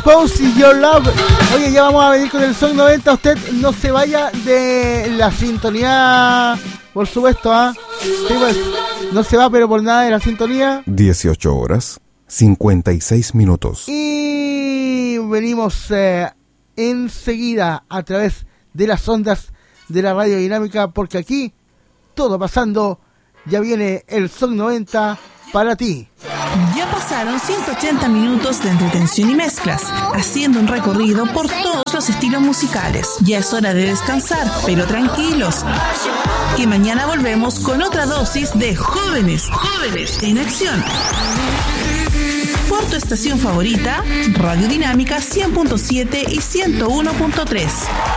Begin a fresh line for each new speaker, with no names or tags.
Posey Your Love. Oye, ya vamos a venir con el Son 90. Usted no se vaya de la sintonía, por supuesto, sí, pues, no se va pero por nada de la sintonía.
18 horas 56 minutos.
Y venimos enseguida a través de las ondas de la radio dinámica, porque aquí todo pasando, ya viene el Son 90 para ti.
Ya pasaron 180 minutos de entretención y mezclas, haciendo un recorrido por todos los estilos musicales. Ya es hora de descansar, pero tranquilos, que mañana volvemos con otra dosis de jóvenes en acción. Por tu estación favorita, Radio Dinámica 100.7 y 101.3.